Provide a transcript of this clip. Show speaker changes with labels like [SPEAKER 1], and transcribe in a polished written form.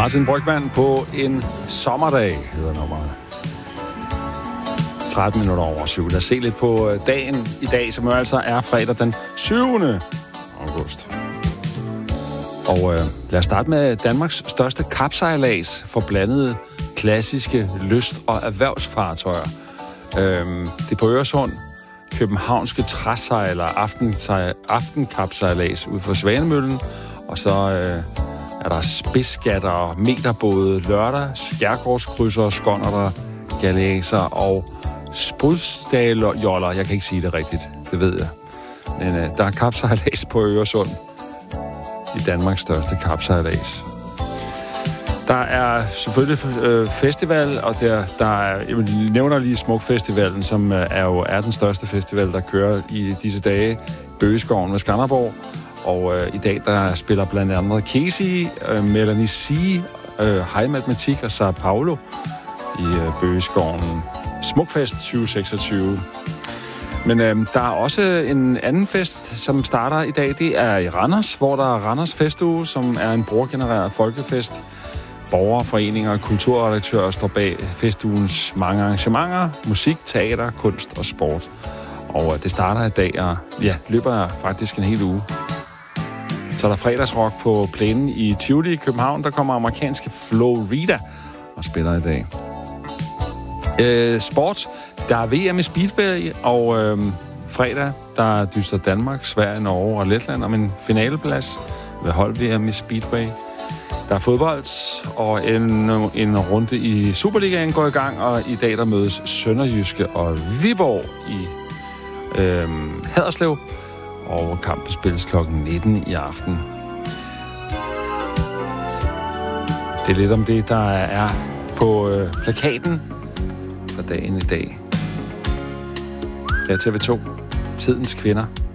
[SPEAKER 1] Martin Brygmann på en sommerdag, hedder nummeret. 13 minutter over 7. Lad os se lidt på dagen i dag, som jo altså er fredag den 7. august. Og lad os starte med Danmarks største kapsejlads for blandede klassiske lyst- og erhvervsfartøjer. Det er på Øresund. Københavnske træsejler aftenkapsejlads ud for Svanemøllen. Og så er der spidsskatter, meterbåde, lørdag, skærgårdskrydser, skonnerter, galeaser og sprudstalejoller. Jeg kan ikke sige det rigtigt, det ved jeg. Men der er kapsejlads på Øresund. I Danmarks største kapsejlads. Der er selvfølgelig festival, og jeg nævner lige Smukfestivalen, som er den største festival, der kører i disse dage. Bøgeskoven ved Skanderborg. Og i dag, der spiller blandt andet Casey, Melanie C., High Matematik og Sao Paulo i Bøgeskoven. Smukfest 2026. Men der er også en anden fest, som starter i dag. Det er i Randers, hvor der er Randers Festuge, som er en brugergenereret folkefest. Borgere, foreninger og kulturredaktører står bag festugens mange arrangementer, musik, teater, kunst og sport. Og det starter i dag og løber faktisk en hel uge. Så er der fredagsrock på plænen i Tivoli i København. Der kommer amerikanske Florida og spiller i dag. Sport. Der er VM i Speedway, og fredag, der dyster Danmark, Sverige, Norge og Letland om en finaleplads ved hold-VM i Speedway. Der er fodbold, og en runde i Superligaen går i gang, og i dag der mødes Sønderjyske og Viborg i Haderslev, og kampen spilles kl. 19 i aften. Det er lidt om det, der er på plakaten for dagen i dag. Det er TV2. Tidens kvinder.